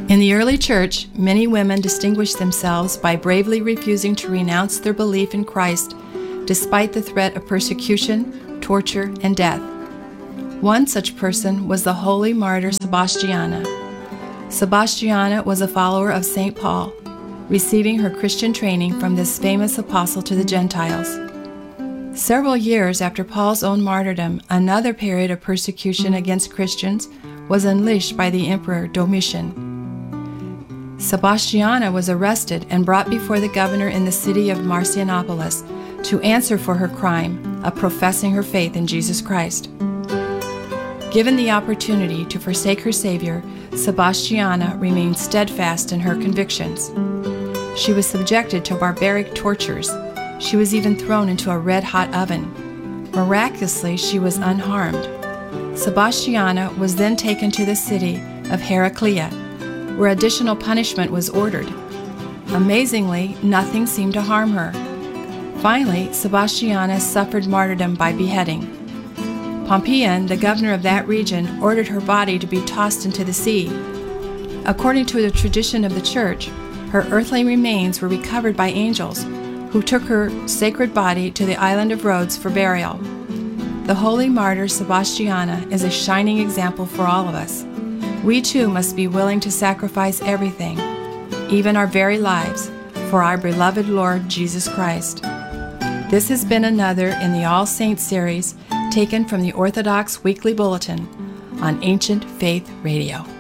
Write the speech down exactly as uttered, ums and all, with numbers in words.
In the early church, many women distinguished themselves by bravely refusing to renounce their belief in Christ despite the threat of persecution, torture, and death. One such person was the holy martyr Sebastiana. Sebastiana was a follower of Saint Paul, receiving her Christian training from this famous apostle to the Gentiles. Several years after Paul's own martyrdom, another period of persecution against Christians was unleashed by the Emperor Domitian. Sebastiana was arrested and brought before the governor in the city of Marcianopolis to answer for her crime of professing her faith in Jesus Christ. Given the opportunity to forsake her Savior, Sebastiana remained steadfast in her convictions. She was subjected to barbaric tortures. She was even thrown into a red-hot oven. Miraculously, she was unharmed. Sebastiana was then taken to the city of Heraclea, where additional punishment was ordered. Amazingly, nothing seemed to harm her. Finally, Sebastiana suffered martyrdom by beheading. Pompeian, the governor of that region, ordered her body to be tossed into the sea. According to the tradition of the church, her earthly remains were recovered by angels, who took her sacred body to the island of Rhodes for burial. The holy martyr Sebastiana is a shining example for all of us. We too must be willing to sacrifice everything, even our very lives, for our beloved Lord Jesus Christ. This has been another in the All Saints series taken from the Orthodox Weekly Bulletin on Ancient Faith Radio.